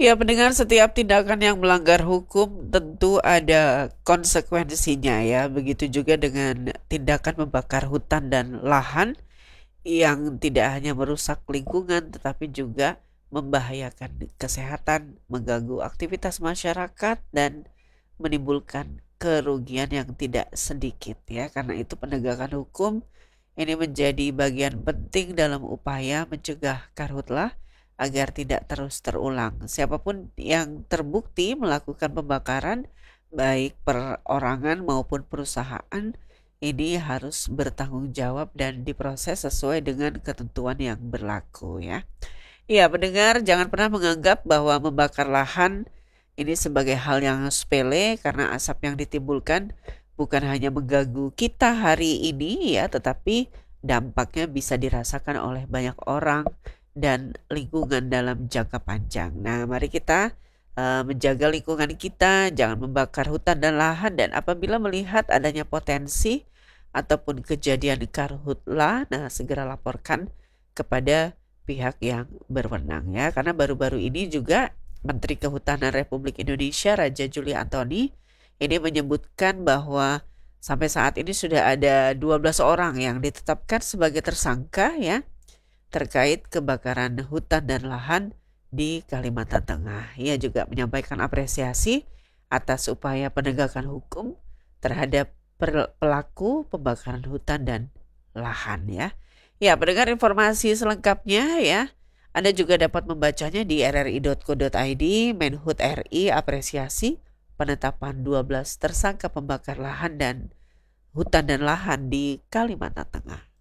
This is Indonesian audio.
Ya, pendengar, setiap tindakan yang melanggar hukum tentu ada konsekuensinya ya. Begitu juga dengan tindakan membakar hutan dan lahan yang tidak hanya merusak lingkungan tetapi juga membahayakan kesehatan, mengganggu aktivitas masyarakat dan menimbulkan kerugian yang tidak sedikit ya. Karena itu penegakan hukum ini menjadi bagian penting dalam upaya mencegah karhutlah agar tidak terus terulang. Siapapun yang terbukti melakukan pembakaran, baik perorangan maupun perusahaan, ini harus bertanggung jawab dan diproses sesuai dengan ketentuan yang berlaku ya. Iya, pendengar, jangan pernah menganggap bahwa membakar lahan ini sebagai hal yang sepele karena asap yang ditimbulkan bukan hanya mengganggu kita hari ini ya, tetapi dampaknya bisa dirasakan oleh banyak orang dan lingkungan dalam jangka panjang. Nah, mari kita menjaga lingkungan kita, jangan membakar hutan dan lahan, dan apabila melihat adanya potensi ataupun kejadian karhutla, nah segera laporkan kepada pihak yang berwenang ya. Karena baru-baru ini juga Menteri Kehutanan Republik Indonesia Raja Juli Antoni ini menyebutkan bahwa sampai saat ini sudah ada 12 orang yang ditetapkan sebagai tersangka ya terkait kebakaran hutan dan lahan di Kalimantan Tengah. Ia juga menyampaikan apresiasi atas upaya penegakan hukum terhadap pelaku pembakaran hutan dan lahan ya. Ya, mendengar informasi selengkapnya ya. Anda juga dapat membacanya di rri.co.id. Menhut RI apresiasi penetapan 12 tersangka pembakar lahan dan hutan dan lahan di Kalimantan Tengah.